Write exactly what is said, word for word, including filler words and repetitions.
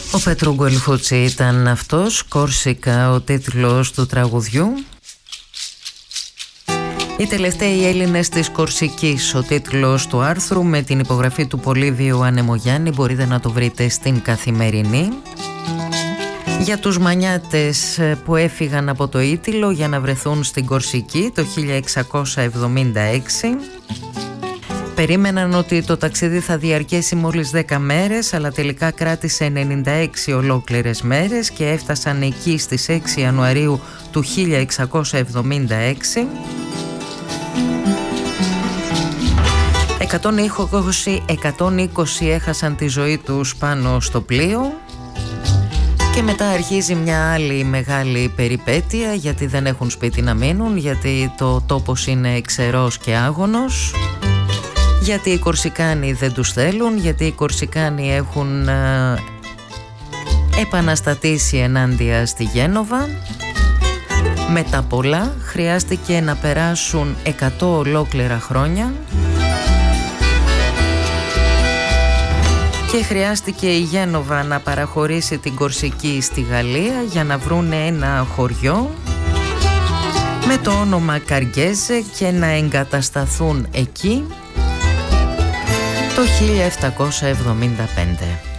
Ο Πέτρου Γκουελφούτσι ήταν αυτός, Κόρσικα ο τίτλος του τραγουδιού. Οι τελευταίοι Έλληνες της Κορσικής, ο τίτλος του άρθρου, με την υπογραφή του Πολύβιου Ανεμογιάννη. Μπορείτε να το βρείτε στην Καθημερινή. Για τους Μανιάτες που έφυγαν από το Ήττυλο για να βρεθούν στην Κορσική το χίλια εξακόσια εβδομήντα έξι. Περίμεναν ότι το ταξίδι θα διαρκέσει μόλις δέκα μέρες, αλλά τελικά κράτησε ενενήντα έξι ολόκληρες μέρες και έφτασαν εκεί στις έξι Ιανουαρίου του χίλια εξακόσια εβδομήντα έξι. εκατόν είκοσι έχασαν τη ζωή τους πάνω στο πλοίο. Και μετά αρχίζει μια άλλη μεγάλη περιπέτεια, γιατί δεν έχουν σπίτι να μείνουν, γιατί το τόπος είναι ξερός και άγωνος, γιατί οι Κορσικάνοι δεν τους θέλουν, γιατί οι Κορσικάνοι έχουν ε, επαναστατήσει ενάντια στη Γένοβα. Μετά πολλά χρειάστηκε να περάσουν εκατό ολόκληρα χρόνια και χρειάστηκε η Γένοβα να παραχωρήσει την Κορσική στη Γαλλία για να βρούνε ένα χωριό με το όνομα Καργκέζε και να εγκατασταθούν εκεί το χίλια επτακόσια εβδομήντα πέντε.